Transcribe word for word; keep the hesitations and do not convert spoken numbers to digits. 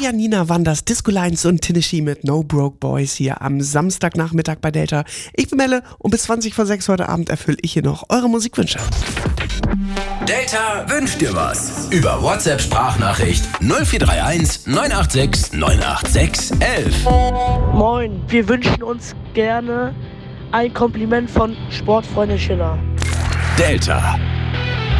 Janina Wanders, Disco Lines und Tennessee mit No Broke Boys hier am Samstagnachmittag bei Delta. Ich bin Melle und bis zwanzig vor sechs heute Abend erfülle ich hier noch eure Musikwünsche. Delta wünscht dir was. Über WhatsApp-Sprachnachricht null vier drei eins neun acht sechs neun acht sechs eins eins. Moin, wir wünschen uns gerne ein Kompliment von Sportfreundin Schiller. Delta.